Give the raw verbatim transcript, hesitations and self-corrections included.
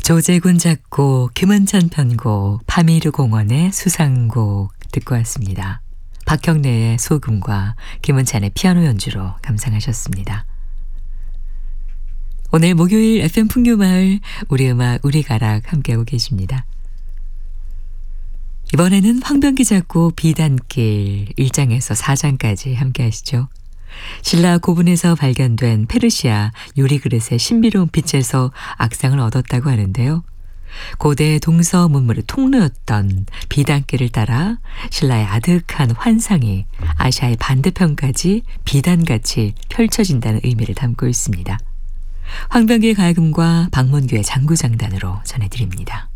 조재군 작곡, 김은찬 편곡, 파미르 공원의 수상곡 듣고 왔습니다. 박형래의 소금과 김은찬의 피아노 연주로 감상하셨습니다. 오늘 목요일 에프엠 풍류마을 우리 음악 우리 가락 함께하고 계십니다. 이번에는 황병기 작곡 비단길 일 장에서 사 장까지 함께하시죠. 신라 고분에서 발견된 페르시아 유리그릇의 신비로운 빛에서 악상을 얻었다고 하는데요. 고대 동서 문물의 통로였던 비단길을 따라 신라의 아득한 환상이 아시아의 반대편까지 비단같이 펼쳐진다는 의미를 담고 있습니다. 황병기의 가야금과 박문규의 장구장단으로 전해드립니다.